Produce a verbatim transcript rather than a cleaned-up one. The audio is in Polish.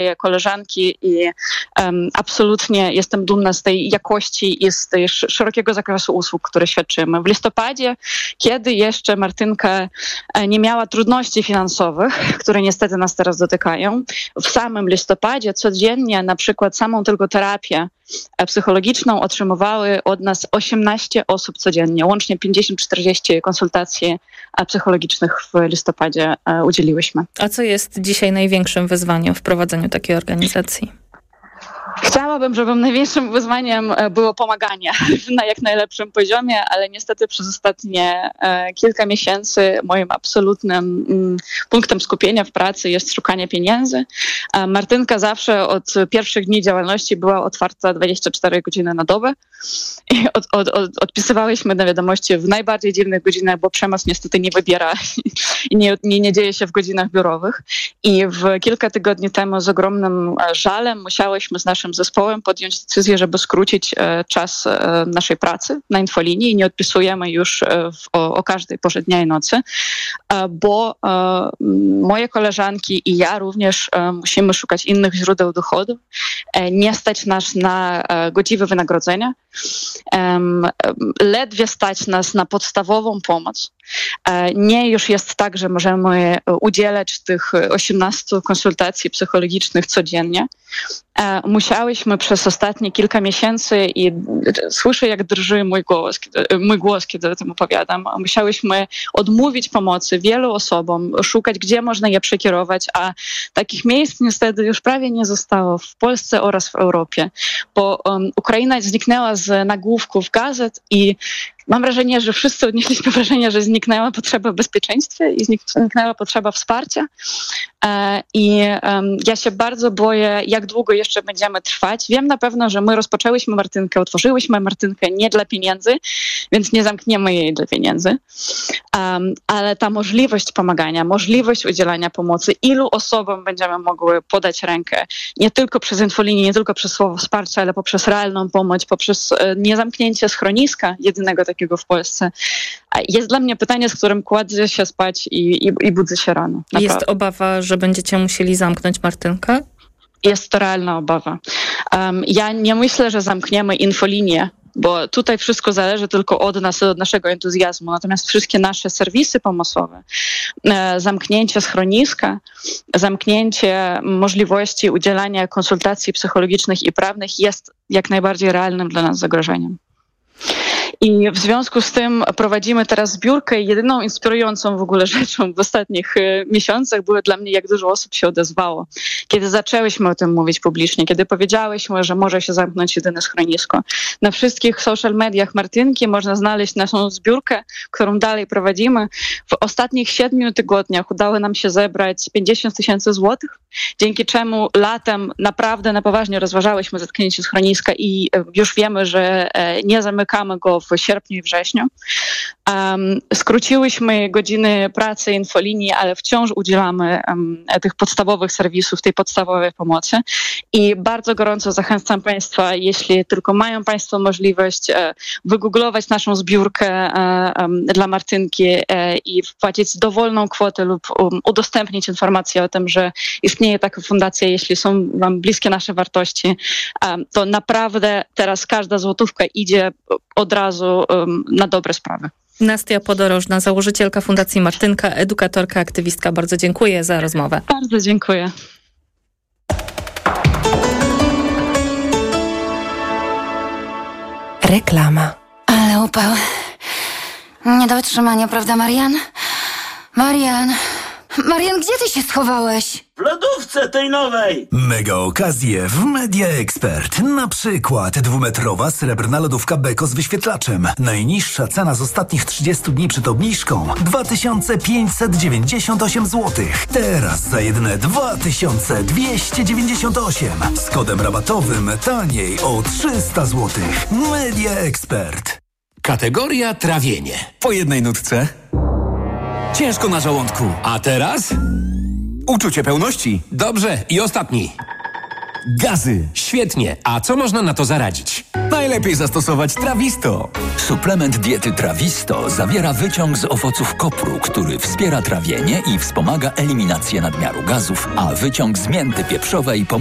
koleżanki i um, absolutnie jestem dumna z tej jakości i z tej szerokiego zakresu usług, które świadczymy. W listopadzie, kiedy jeszcze Martynka nie miała trudności finansowych, które niestety nas teraz dotykają, w samym listopadzie codziennie na przykład samą tylko terapię psychologiczną otrzymywały od nas osiemnaście osób codziennie. Łącznie pięćdziesiąt czterdzieści konsultacji psychologicznych w listopadzie udzieliłyśmy. A co jest dzisiaj największym wyzwaniem w prowadzeniu takiej organizacji? Chciałabym, żeby największym wyzwaniem było pomaganie na jak najlepszym poziomie, ale niestety przez ostatnie e, kilka miesięcy moim absolutnym mm, punktem skupienia w pracy jest szukanie pieniędzy. A Martynka zawsze od pierwszych dni działalności była otwarta dwadzieścia cztery godziny na dobę i od, od, od, odpisywałyśmy na wiadomości w najbardziej dziwnych godzinach, bo przemoc niestety nie wybiera i nie, nie, nie dzieje się w godzinach biurowych. I w kilka tygodni temu z ogromnym żalem musiałyśmy z naszym zespołem podjąć decyzję, żeby skrócić e, czas e, naszej pracy na infolinii i nie odpisujemy już e, w, o, o każdej porze dnia i nocy, e, bo e, moje koleżanki i ja również e, musimy szukać innych źródeł dochodu. E, nie stać nas na e, godziwe wynagrodzenia. E, ledwie stać nas na podstawową pomoc. E, nie już jest tak, że możemy udzielać tych osiemnastu konsultacji psychologicznych codziennie. E, musiałyśmy przez ostatnie kilka miesięcy i słyszę, jak drży mój głos, mój głos, kiedy o tym opowiadam. Musiałyśmy odmówić pomocy wielu osobom, szukać, gdzie można je przekierować, a takich miejsc niestety już prawie nie zostało w Polsce oraz w Europie, bo um, Ukraina zniknęła z nagłówków gazet i mam wrażenie, że wszyscy odnieśliśmy wrażenie, że zniknęła potrzeba w bezpieczeństwie i zniknęła potrzeba wsparcia. E, I um, ja się bardzo boję, jak długo jeszcze będziemy trwać. Wiem na pewno, że my rozpoczęłyśmy Martynkę, otworzyłyśmy Martynkę nie dla pieniędzy, więc nie zamkniemy jej dla pieniędzy. Um, ale ta możliwość pomagania, możliwość udzielania pomocy, ilu osobom będziemy mogły podać rękę, nie tylko przez infolinię, nie tylko przez słowo wsparcia, ale poprzez realną pomoc, poprzez e, niezamknięcie schroniska, jedynego takiego w Polsce, jest dla mnie pytanie, z którym kładę się spać i, i, i budzę się rano. Naprawdę. Jest obawa, że będziecie musieli zamknąć Martynkę? Jest to realna obawa. Um, ja nie myślę, że zamkniemy infolinię, bo tutaj wszystko zależy tylko od nas, od naszego entuzjazmu. Natomiast wszystkie nasze serwisy pomocowe, e, zamknięcie schroniska, zamknięcie możliwości udzielania konsultacji psychologicznych i prawnych jest jak najbardziej realnym dla nas zagrożeniem. I w związku z tym prowadzimy teraz zbiórkę i jedyną inspirującą w ogóle rzeczą w ostatnich y, miesiącach było dla mnie, jak dużo osób się odezwało. Kiedy zaczęłyśmy o tym mówić publicznie, kiedy powiedziałyśmy, że może się zamknąć jedyne schronisko. Na wszystkich social mediach Martynki można znaleźć naszą zbiórkę, którą dalej prowadzimy. W ostatnich siedmiu tygodniach udało nam się zebrać pięćdziesiąt tysięcy złotych, dzięki czemu latem naprawdę na poważnie rozważałyśmy zatknięcie schroniska i y, już wiemy, że y, nie zamykamy go w sierpniu i wrześniu. Um, skróciłyśmy godziny pracy infolinii, ale wciąż udzielamy um, tych podstawowych serwisów, tej podstawowej pomocy. I bardzo gorąco zachęcam Państwa, jeśli tylko mają Państwo możliwość e, wygooglować naszą zbiórkę e, um, dla Martynki e, i wpłacić dowolną kwotę lub um, udostępnić informację o tym, że istnieje taka fundacja, jeśli są Wam bliskie nasze wartości, um, to naprawdę teraz każda złotówka idzie od razu um, na dobre sprawy. Nastia Podorożna, założycielka Fundacji Martynka, edukatorka, aktywistka. Bardzo dziękuję za rozmowę. Bardzo dziękuję. Reklama. Ale upał. Nie do wytrzymania, prawda, Marian? Marian... Marian, gdzie ty się schowałeś? W lodówce tej nowej! Mega okazje w Media Expert. Na przykład dwumetrowa srebrna lodówka Beko z wyświetlaczem. Najniższa cena z ostatnich trzydziestu dni przed obniżką dwa tysiące pięćset dziewięćdziesiąt osiem złotych. Teraz za jedyne dwa tysiące dwieście dziewięćdziesiąt osiem. Z kodem rabatowym taniej o trzysta złotych. Media Expert. Kategoria trawienie. Po jednej nutce. Ciężko na żołądku. A teraz? Uczucie pełności. Dobrze, i ostatni. Gazy. Świetnie. A co można na to zaradzić? Najlepiej zastosować Trawisto. Suplement diety Trawisto zawiera wyciąg z owoców kopru, który wspiera trawienie i wspomaga eliminację nadmiaru gazów, a wyciąg z mięty pieprzowej